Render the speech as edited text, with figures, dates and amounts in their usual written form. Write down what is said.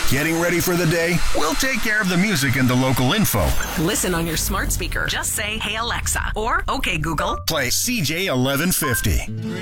Getting ready for the day? We'll take care of the music and the local info. Listen on your smart speaker. Just say, "Hey Alexa," or "Okay Google." Play CJ 1150.